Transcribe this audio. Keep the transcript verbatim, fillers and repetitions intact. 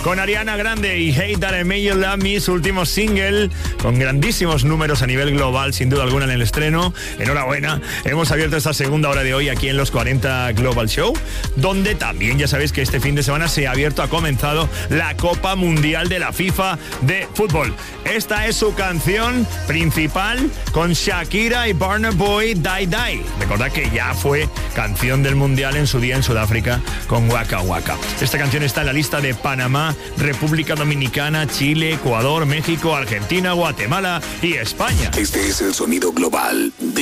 con Ariana Grande y Hate That I Made You Love Me, su último single, con grandísimos números a nivel global, sin duda alguna, en el estreno. Enhorabuena. Hemos abierto esta segunda hora de hoy aquí en los cuarenta Global Show, donde también ya sabéis que este fin de semana se ha abierto, ha comenzado la Copa Mundial de la FIFA de fútbol. Esta es su canción principal con Shakira y Burna Boy, Die Die. Recordad que ya fue canción del Mundial en su día en Sudáfrica con Waka Waka. Esta canción está en la lista de Panamá, República Dominicana, Chile, Ecuador, México, Argentina, Guatemala y España. Este es el sonido global.